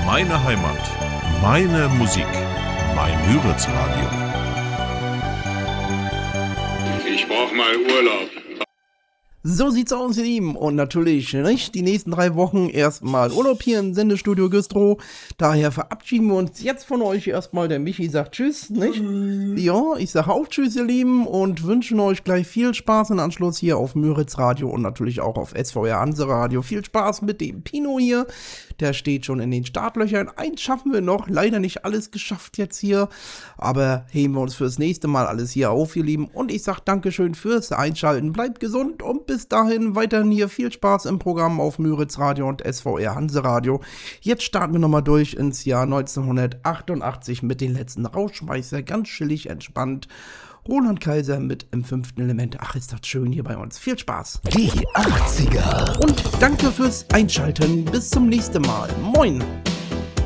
Meine Heimat, meine Musik, mein Müritz-Radio. Ich brauch mal Urlaub. So sieht's aus, ihr Lieben. Und natürlich, nicht? Die nächsten 3 Wochen erstmal Urlaub hier im Sendestudio Güstrow. Daher verabschieden wir uns jetzt von euch erstmal. Der Michi sagt Tschüss, nicht? Ja, ich sage auch Tschüss, ihr Lieben. Und wünschen euch gleich viel Spaß im Anschluss hier auf Müritz-Radio und natürlich auch auf SVR Hanse-Radio. Viel Spaß mit dem Pino hier. Der steht schon in den Startlöchern. Eins schaffen wir noch. Leider nicht alles geschafft jetzt hier. Aber heben wir uns fürs nächste Mal alles hier auf, ihr Lieben. Und ich sage Dankeschön fürs Einschalten. Bleibt gesund und bis dahin weiterhin hier viel Spaß im Programm auf Müritz Radio und SVR Hanse Radio. Jetzt starten wir nochmal durch ins Jahr 1988 mit den letzten Rauschmeißer. Ganz chillig, entspannt. Roland Kaiser mit im 5. Element. Ach, ist das schön hier bei uns. Viel Spaß. Die 80er. Und danke fürs Einschalten. Bis zum nächsten Mal. Moin.